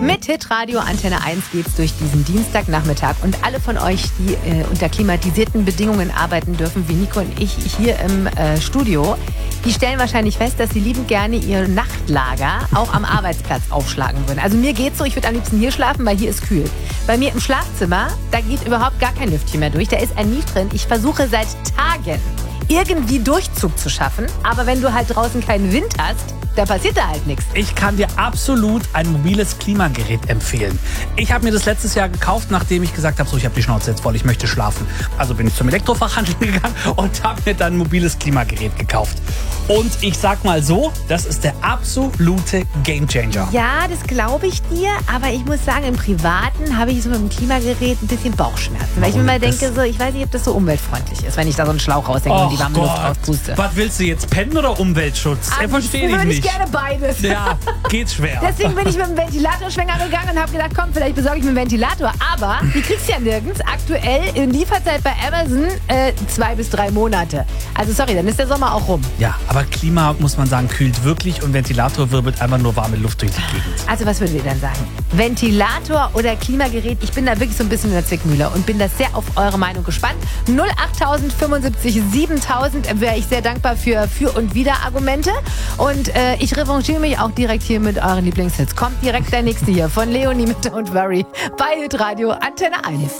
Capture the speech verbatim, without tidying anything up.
Mit Hitradio Antenne eins geht's durch diesen Dienstagnachmittag und alle von euch, die äh, unter klimatisierten Bedingungen arbeiten dürfen, wie Nico und ich hier im äh, Studio, die stellen wahrscheinlich fest, dass sie liebend gerne ihr Nachtlager auch am Arbeitsplatz aufschlagen würden. Also mir geht's so, ich würde am liebsten hier schlafen, weil hier ist kühl. Bei mir im Schlafzimmer, da geht überhaupt gar kein Lüftchen mehr durch, da ist ein Mief drin. Ich versuche seit Tagen irgendwie Durchzug zu schaffen, aber wenn du halt draußen keinen Wind hast, da passiert da halt nichts. Ich kann dir absolut ein mobiles Klimagerät empfehlen. Ich habe mir das letztes Jahr gekauft, nachdem ich gesagt habe, so, ich habe die Schnauze jetzt voll, ich möchte schlafen. Also bin ich zum Elektrofachhandel gegangen und habe mir dann ein mobiles Klimagerät gekauft. Und ich sag mal so, das ist der absolute Gamechanger. Ja, das glaube ich dir, aber ich muss sagen, im Privaten habe ich so mit dem Klimagerät ein bisschen Bauchschmerzen. Weil ich mir mal denke, so, ich weiß nicht, ob das so umweltfreundlich ist, wenn ich da so einen Schlauch raushänge und die warme Luft rauspuste. Was willst du jetzt, pennen oder Umweltschutz? Ich verstehe dich nicht. Gerne beides. Ja, geht schwer. Deswegen bin ich mit dem Ventilatorschwenger gegangen und habe gedacht, komm, vielleicht besorge ich mir einen Ventilator. Aber die kriegst du ja nirgends. Aktuell in Lieferzeit bei Amazon äh, zwei bis drei Monate. Also sorry, dann ist der Sommer auch rum. Ja, aber Klima, muss man sagen, kühlt wirklich und Ventilator wirbelt einfach nur warme Luft durch die Gegend. Also was würdet ihr dann sagen? Ventilator oder Klimagerät? Ich bin da wirklich so ein bisschen in der Zwickmühle und bin da sehr auf eure Meinung gespannt. null acht fünfundsiebzig siebentausend wäre ich sehr dankbar für Für- und Wider-Argumente. Und äh, ich revanchiere mich auch direkt hier mit euren Lieblingshits. Kommt direkt der nächste hier von Leonie mit Don't Worry bei Hitradio Antenne eins.